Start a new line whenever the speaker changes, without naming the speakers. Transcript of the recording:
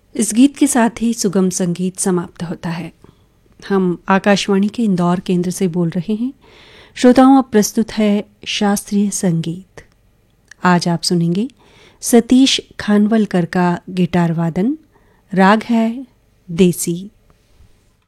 इस गीत के साथ ही सुगम संगीत समाप्त होता है। हम आकाशवाणी के इंदौर केंद्र से बोल रहे हैं। श्रोताओं, अब प्रस्तुत है शास्त्रीय संगीत। आज आप सुनेंगे सतीश खानवलकर का गिटार वादन। राग है देसी।